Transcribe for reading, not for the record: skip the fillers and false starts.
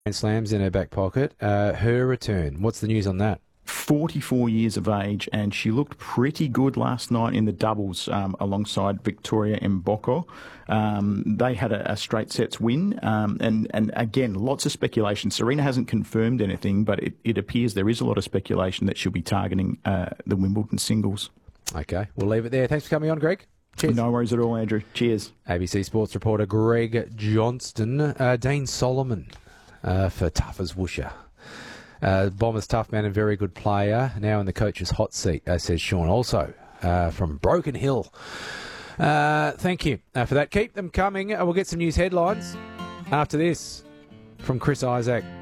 Grand Slams in her back pocket. Her return. What's the news on that? 44 years of age, and she looked pretty good last night in the doubles alongside Victoria Mboko. They had a straight sets win, and again, lots of speculation. Serena hasn't confirmed anything, but it appears there is a lot of speculation that she'll be targeting the Wimbledon singles. Okay, we'll leave it there. Thanks for coming on, Greg. Cheers. No worries at all, Andrew. Cheers. ABC Sports reporter Greg Johnston. Dean Solomon for Tough as Woosha. Bombers tough man and very good player. Now in the coach's hot seat, says Sean. Also from Broken Hill. Thank you for that. Keep them coming. We'll get some news headlines after this from Chris Isaac.